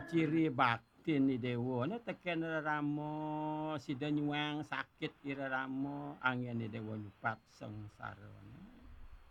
ciri bakti ni dewa ne teken ramo sida nyuang sakit ira ramo angin ni dewa nyupat sengsara.